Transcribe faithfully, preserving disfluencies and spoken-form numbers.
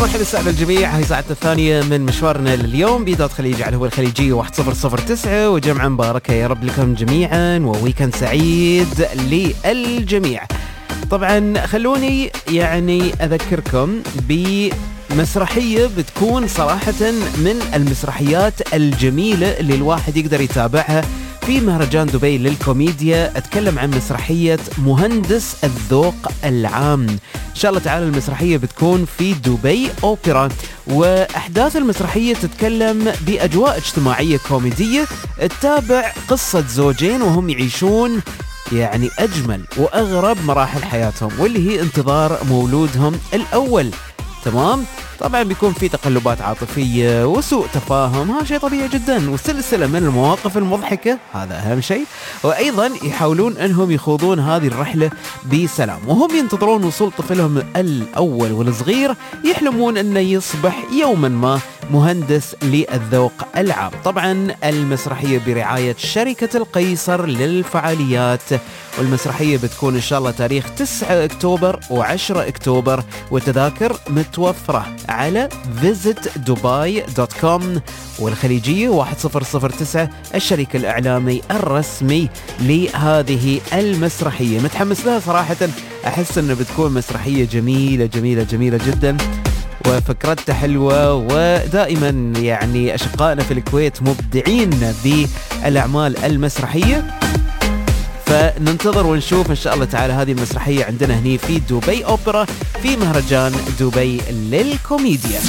مرحبا السادة الجميع، هي ساعتنا الثانية من مشوارنا لليوم بإذاعة خليجي على هو الخليجي واحد صفر صفر تسعة، وجمعة مباركة يا رب لكم جميعا وويكند سعيد للجميع. طبعا خلوني يعني أذكركم بمسرحية بتكون صراحة من المسرحيات الجميلة اللي الواحد يقدر يتابعها في مهرجان دبي للكوميديا. أتكلم عن مسرحية مهندس الذوق العام. إن شاء الله تعالى المسرحية بتكون في دبي أوبرا، وأحداث المسرحية تتكلم بأجواء اجتماعية كوميدية تتابع قصة زوجين وهم يعيشون يعني أجمل وأغرب مراحل حياتهم، واللي هي انتظار مولودهم الأول. تمام؟ طبعا بيكون في تقلبات عاطفية وسوء تفاهم، هذا شيء طبيعي جدا، وسلسلة من المواقف المضحكة، هذا أهم شيء. وأيضا يحاولون أنهم يخوضون هذه الرحلة بسلام، وهم ينتظرون وصول طفلهم الأول والصغير، يحلمون أنه يصبح يوما ما مهندس للذوق العام. طبعا المسرحية برعاية شركة القيصر للفعاليات، والمسرحية بتكون إن شاء الله تاريخ تسعة أكتوبر وعشرة أكتوبر، والتذاكر متوفرة على فيزيت دبي دوت كوم، والخليجية واحد صفر صفر تسعة الشريك الإعلامي الرسمي لهذه المسرحية. متحمس لها صراحة، أحس أنه بتكون مسرحية جميلة جميلة جميلة جدا، وفكرتها حلوة، ودائما يعني أشقائنا في الكويت مبدعين بالأعمال المسرحية. فننتظر ونشوف إن شاء الله تعالى هذه المسرحية عندنا هني في دبي أوبرا في مهرجان دبي للكوميديا.